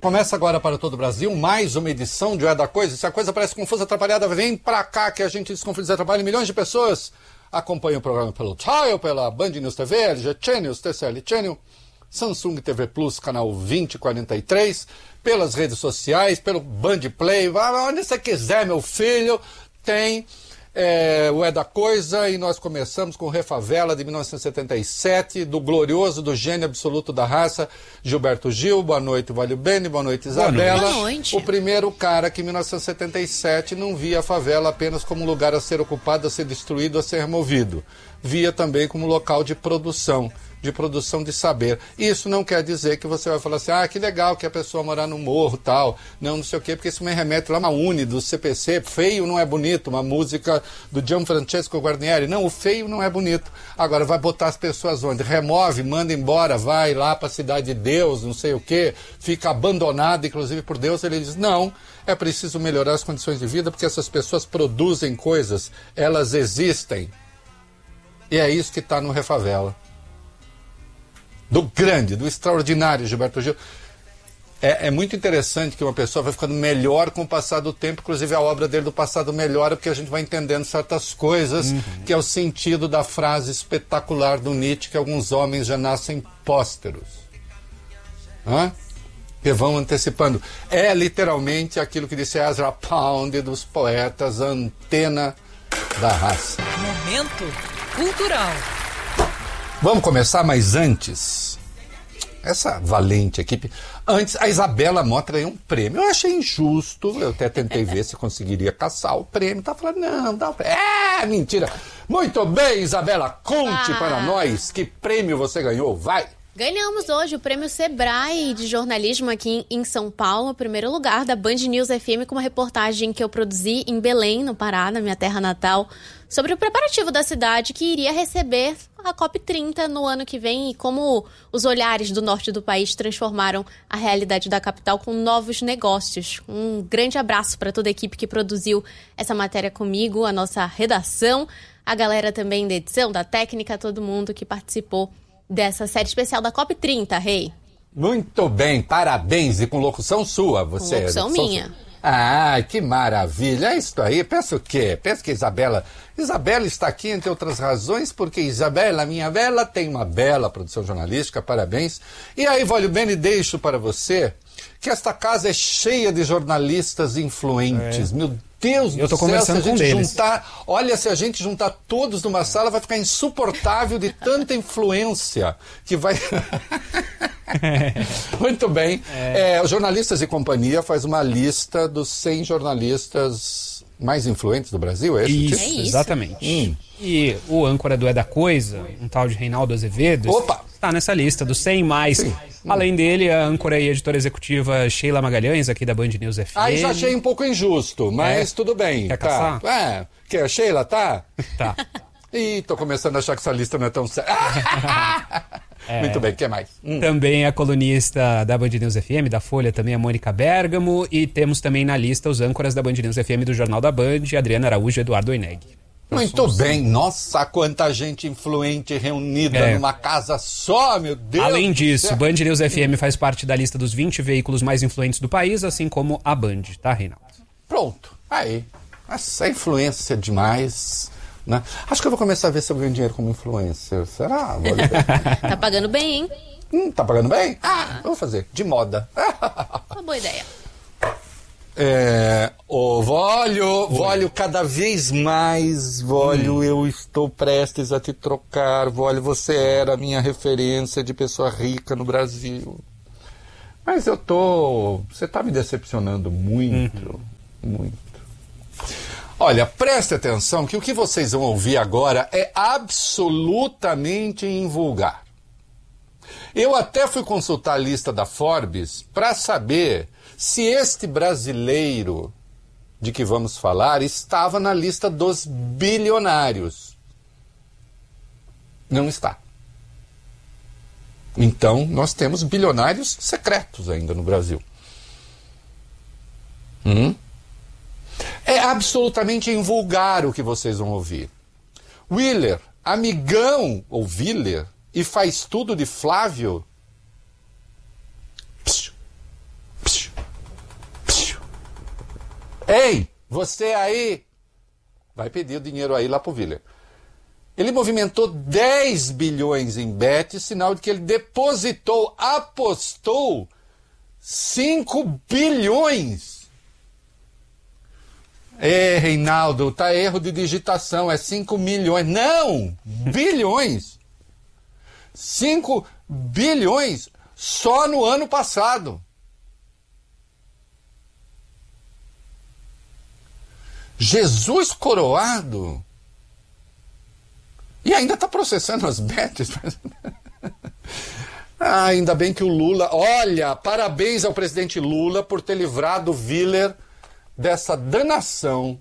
Começa agora para todo o Brasil mais uma edição de O É da Coisa. Se a coisa parece confusa, atrapalhada, vem pra cá que a gente desconfia e atrapalha. Milhões de pessoas acompanham o programa pelo Tile, pela Band News TV, LG Channels, TCL Channel, Samsung TV Plus, canal 2043, pelas redes sociais, pelo Band Play, onde você quiser, meu filho, tem o É da Coisa, e nós começamos com Refavela de 1977, do glorioso, do gênio absoluto da raça, Gilberto Gil. Boa noite, Valio Bene, boa noite, Isabela. Boa noite. O primeiro cara que em 1977 não via a favela apenas como um lugar a ser ocupado, a ser destruído, a ser removido. Via também como local de produção de saber. Isso não quer dizer que você vai falar assim, que legal que a pessoa morar no morro, tal. Não sei o quê, porque isso me remete lá a uma Uni do CPC, feio não é bonito, uma música do Gianfrancesco Guarnieri. Não, o feio não é bonito. Agora, vai botar as pessoas onde? Remove, manda embora, vai lá para a Cidade de Deus, não sei o quê, fica abandonado, inclusive por Deus. Ele diz, não, é preciso melhorar as condições de vida, porque essas pessoas produzem coisas, elas existem. E é isso que está no Refavela. Do grande, do extraordinário Gilberto Gil. É muito interessante que uma pessoa vai ficando melhor com o passar do tempo, inclusive a obra dele do passado melhora, porque a gente vai entendendo certas coisas, que é o sentido da frase espetacular do Nietzsche, que alguns homens já nascem pósteros. Que vão antecipando. É literalmente aquilo que disse Ezra Pound dos poetas, a antena da raça. Momento cultural. Vamos começar, mas antes, essa valente equipe, antes a Isabela Mota ganhou um prêmio. Eu achei injusto, eu até tentei ver se conseguiria caçar o prêmio. Tá falando, não, dá o prêmio. Mentira. Muito bem, Isabela, conte para nós que prêmio você ganhou, vai. Ganhamos hoje o prêmio Sebrae de jornalismo aqui em São Paulo, primeiro lugar da Band News FM, com uma reportagem que eu produzi em Belém, no Pará, na minha terra natal, sobre o preparativo da cidade que iria receber a COP30 no ano que vem e como os olhares do norte do país transformaram a realidade da capital com novos negócios. Um grande abraço para toda a equipe que produziu essa matéria comigo, a nossa redação, a galera também da edição, da técnica, todo mundo que participou dessa série especial da COP30, Rei. Muito bem, parabéns, e com locução sua, você. Com locução minha. Que maravilha, é isso aí. Pensa o quê? Pensa que Isabela está aqui, entre outras razões, porque Isabela, minha bela, tem uma bela produção jornalística, parabéns. E aí, Valio Bene, deixo para você que esta casa é cheia de jornalistas influentes. Meu Deus do céu, se a gente juntar, olha, se a gente juntar todos numa sala, vai ficar insuportável de tanta influência que vai... Muito bem. Jornalistas e Companhia faz uma lista dos 100 jornalistas mais influentes do Brasil, é isso? Isso, exatamente. E o âncora do É da Coisa, um tal de Reinaldo Azevedo, está nessa lista dos 100 mais. Sim. Além dele, a âncora e editora executiva Sheila Magalhães, aqui da Band News FM. Aí já achei um pouco injusto, mas tudo bem. Quer caçar? Que a Sheila tá? Tá. Ih, tô começando a achar que essa lista não é tão séria. Muito bem, o que mais? Também a colunista da Band News FM, da Folha, também a Mônica Bergamo. E temos também na lista os âncoras da Band News FM do Jornal da Band, Adriana Araújo e Eduardo Oineg. Muito bem, nossa, quanta gente influente reunida numa casa só, meu Deus. Além disso, Band News FM faz parte da lista dos 20 veículos mais influentes do país, assim como a Band, tá, Reinaldo? Pronto, aí. Essa influência demais, né? Acho que eu vou começar a ver se eu ganho dinheiro como influencer. Será? Tá pagando bem, hein? Tá pagando bem? Vou fazer, de moda. Uma boa ideia. Vólio, cada vez mais, Vólio, eu estou prestes a te trocar. Vólio, você era a minha referência de pessoa rica no Brasil. Mas você está me decepcionando muito, muito. Olha, preste atenção que o que vocês vão ouvir agora é absolutamente invulgar. Eu até fui consultar a lista da Forbes para saber se este brasileiro de que vamos falar estava na lista dos bilionários. Não está. Então, nós temos bilionários secretos ainda no Brasil. É absolutamente invulgar o que vocês vão ouvir. Willer, amigão, ou Willer, e faz tudo de Flávio. Psiu, psiu. Ei, você aí, vai pedir o dinheiro aí lá pro Willer. Ele movimentou 10 bilhões em bet, sinal de que ele apostou 5 bilhões. Reinaldo, tá erro de digitação, é 5 milhões. Não, bilhões. 5 bilhões só no ano passado. Jesus coroado. E ainda está processando as bets. Ainda bem que o Lula... Olha, parabéns ao presidente Lula por ter livrado o Willer dessa danação.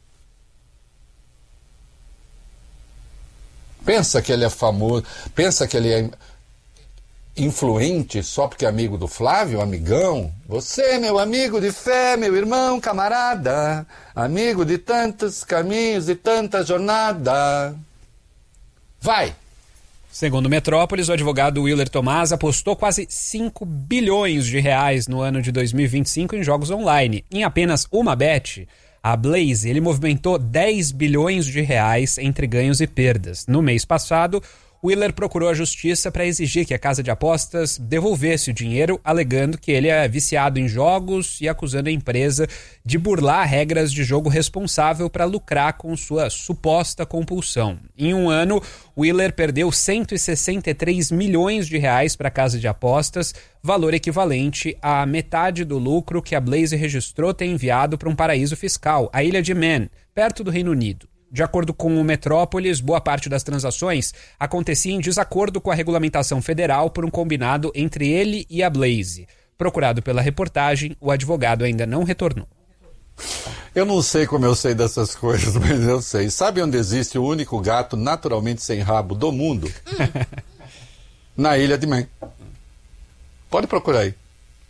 Pensa que ele é famoso, pensa que ele é influente só porque é amigo do Flávio, amigão. Você, meu amigo de fé, meu irmão, camarada, amigo de tantos caminhos e tanta jornada. Vai! Segundo o Metrópolis, o advogado Willer Tomás apostou quase 5 bilhões de reais no ano de 2025 em jogos online. Em apenas uma bet, a Blaze, ele movimentou 10 bilhões de reais entre ganhos e perdas. No mês passado, Willer procurou a justiça para exigir que a casa de apostas devolvesse o dinheiro, alegando que ele é viciado em jogos e acusando a empresa de burlar regras de jogo responsável para lucrar com sua suposta compulsão. Em um ano, Willer perdeu 163 milhões de reais para a casa de apostas, valor equivalente à metade do lucro que a Blaze registrou ter enviado para um paraíso fiscal, a Ilha de Man, perto do Reino Unido. De acordo com o Metrópolis, boa parte das transações acontecia em desacordo com a regulamentação federal por um combinado entre ele e a Blaze. Procurado pela reportagem, o advogado ainda não retornou. Eu não sei como eu sei dessas coisas, mas eu sei. Sabe onde existe o único gato naturalmente sem rabo do mundo? Na Ilha de Man. Pode procurar aí.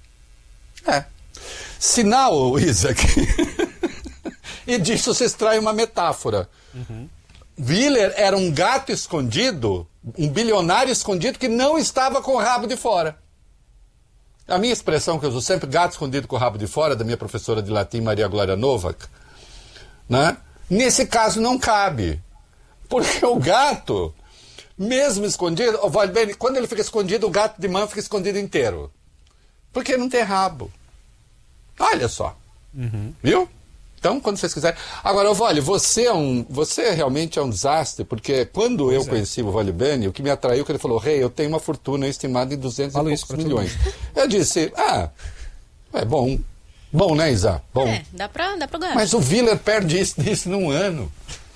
Sinal, Isaac... E disso se extrai uma metáfora. Willer era um gato escondido, um bilionário escondido que não estava com o rabo de fora. A minha expressão que eu uso sempre, gato escondido com o rabo de fora, da minha professora de latim, Maria Glória Novak, né? Nesse caso não cabe. Porque o gato, mesmo escondido, quando ele fica escondido, o gato de Man fica escondido inteiro. Porque não tem rabo. Olha só. Viu? Então, quando vocês quiserem... Agora, Vole, você realmente é um desastre, porque quando eu conheci o Vole Bene, o que me atraiu, que ele falou, eu tenho uma fortuna estimada em 200 e poucos milhões. Eu disse, é bom. Bom, né, Isa? Bom. Dá pra ganhar. Mas o Willer perde isso num ano.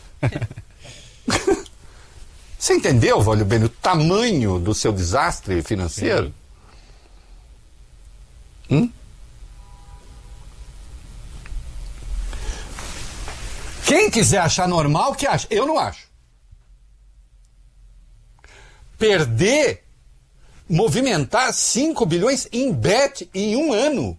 Você entendeu, Vole Bene, o tamanho do seu desastre financeiro? Quem quiser achar normal, que acha. Eu não acho. Movimentar 5 bilhões em bet em um ano.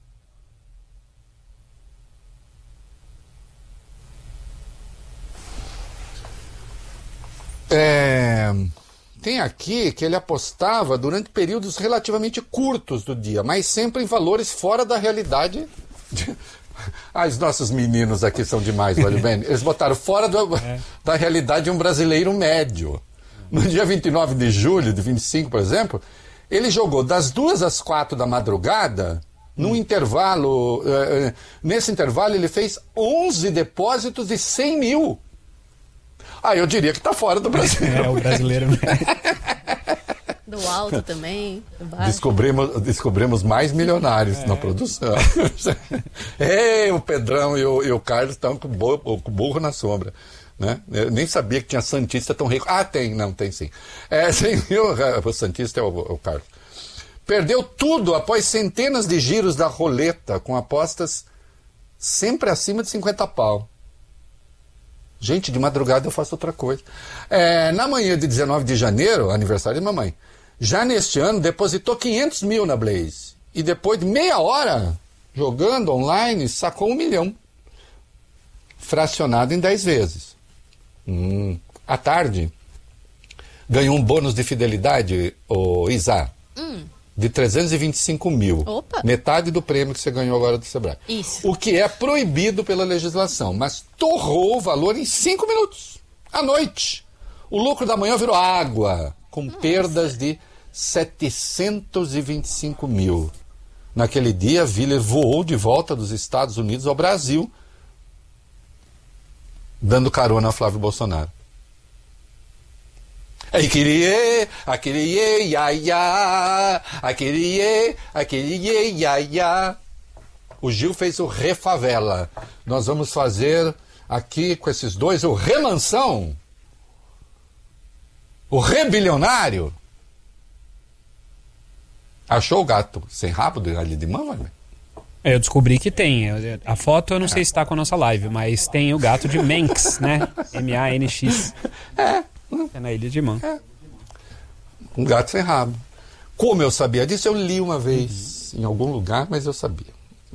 Tem aqui que ele apostava durante períodos relativamente curtos do dia, mas sempre em valores fora da realidade. Os nossos meninos aqui são demais, Vale bem. Eles botaram fora da realidade de um brasileiro médio. No dia 29 de julho, de 25, por exemplo, ele jogou das 2 às 4 da madrugada, num intervalo. Nesse intervalo, ele fez 11 depósitos de 100 mil. Eu diria que está fora do Brasil. O brasileiro médio. Do alto também, do baixo. Descobrimos mais milionários na produção. O Pedrão e o Carlos estão com o burro na sombra. Né? Eu nem sabia que tinha Santista tão rico. Tem sim. 100 mil, o Santista é o Carlos. Perdeu tudo após centenas de giros da roleta, com apostas sempre acima de 50 pau. Gente, de madrugada eu faço outra coisa. Na manhã de 19 de janeiro, aniversário de mamãe, já neste ano depositou 500 mil na Blaze. E depois de meia hora, jogando online, sacou 1 milhão. Fracionado em 10 vezes. À tarde, ganhou um bônus de fidelidade, o Isa. de 325 mil. Opa. Metade do prêmio que você ganhou agora do Sebrae. Isso. O que é proibido pela legislação, mas torrou o valor em 5 minutos, à noite. O lucro da manhã virou água, com perdas de 725 mil. Naquele dia, Willer voou de volta dos Estados Unidos ao Brasil, dando carona a Flávio Bolsonaro. O Gil fez o Refavela. Nós vamos fazer aqui com esses dois o Remansão, o Rebilionário. Achou o gato sem rabo ali de mão, né? Eu descobri que tem. A foto eu não sei se está com a nossa live, mas tem o gato de Manx, né? M-A-N-X. É na Ilha de Man. Um gato sem rabo. Como eu sabia disso? Eu li uma vez em algum lugar, mas eu sabia.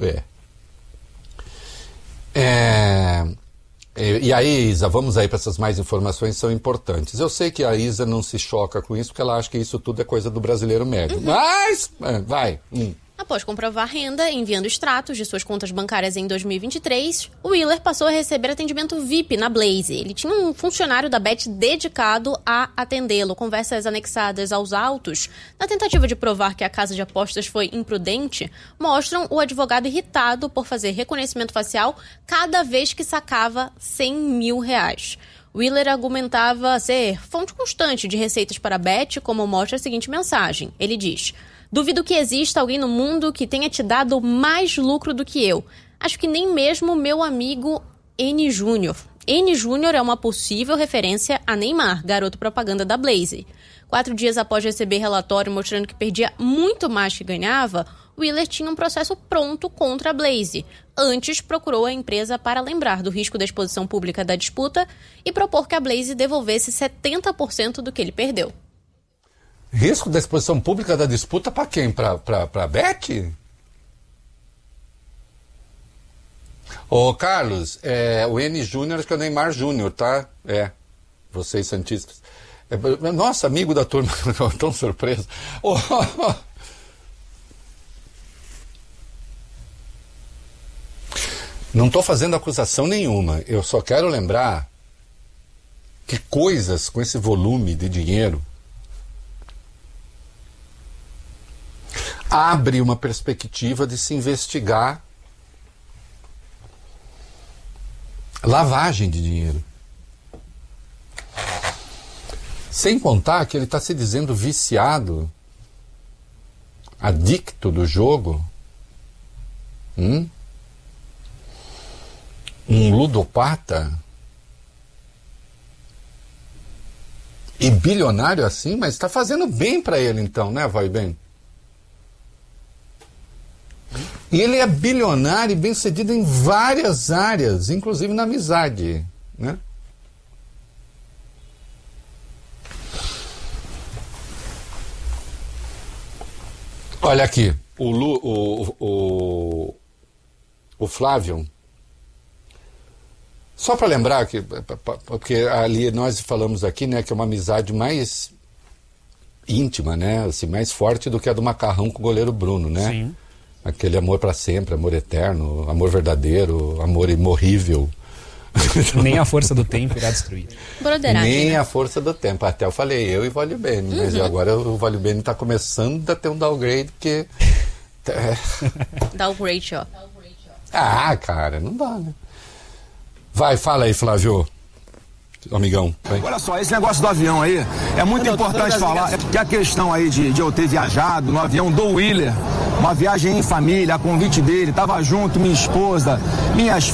E aí, Isa, vamos aí para essas mais informações que são importantes. Eu sei que a Isa não se choca com isso, porque ela acha que isso tudo é coisa do brasileiro médio. Mas, vai. Após comprovar renda, enviando extratos de suas contas bancárias em 2023, o Willer passou a receber atendimento VIP na Blaze. Ele tinha um funcionário da Bet dedicado a atendê-lo. Conversas anexadas aos autos, na tentativa de provar que a casa de apostas foi imprudente, mostram o advogado irritado por fazer reconhecimento facial cada vez que sacava R$100 mil. Willer argumentava ser fonte constante de receitas para a Bet, como mostra a seguinte mensagem. Ele diz: duvido que exista alguém no mundo que tenha te dado mais lucro do que eu. Acho que nem mesmo meu amigo N. Júnior. N. Júnior é uma possível referência a Neymar, garoto propaganda da Blaze. 4 dias após receber relatório mostrando que perdia muito mais que ganhava, Willer tinha um processo pronto contra a Blaze. Antes, procurou a empresa para lembrar do risco da exposição pública da disputa e propor que a Blaze devolvesse 70% do que ele perdeu. Risco da exposição pública da disputa para quem? Para Bet? Ô, Carlos, o N Júnior, acho que é o Neymar Júnior, tá? Vocês santistas. Nossa, amigo da turma, tão surpreso. Não estou fazendo acusação nenhuma, eu só quero lembrar que coisas com esse volume de dinheiro abre uma perspectiva de se investigar lavagem de dinheiro. Sem contar que ele está se dizendo viciado, adicto do jogo, um ludopata e bilionário assim, mas está fazendo bem para ele então, né, vai bem? E ele é bilionário e bem-sucedido em várias áreas, inclusive na amizade, né? Olha aqui, o Flávio, só para lembrar, porque ali nós falamos aqui, né, que é uma amizade mais íntima, né, assim, mais forte do que a do Macarrão com o goleiro Bruno, né? Sim. Aquele amor para sempre, amor eterno, amor verdadeiro, amor imorrível. Nem a força do tempo irá destruir. Nem a força do tempo. Até eu falei, eu e Vale Bene, mas agora o Vale Bene está começando a ter um downgrade, porque... Downgrade, ó. Cara, não dá, né? Vai, fala aí, Flávio. Amigão. Vai. Olha só, esse negócio do avião aí, é muito importante falar que a questão aí de eu ter viajado no avião do Willer, uma viagem em família, a convite dele, tava junto minha esposa, minhas